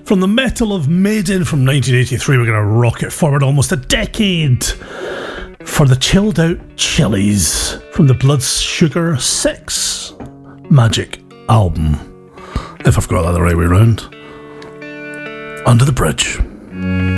From the metal of Maiden from 1983, we're going to rock it forward almost a decade for the chilled out Chili's from the Blood Sugar 6 Magic album. If I've got that the right way round. Under the Bridge.